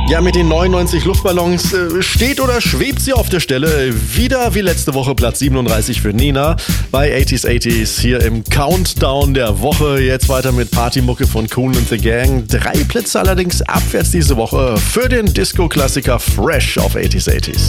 Ja, mit den 99 Luftballons steht oder schwebt sie auf der Stelle. Wieder wie letzte Woche Platz 37 für Nena bei 80s hier im Countdown der Woche. Jetzt weiter mit Partymucke von Kool and the Gang. 3 Plätze allerdings abwärts diese Woche für den Disco-Klassiker Fresh auf 80s.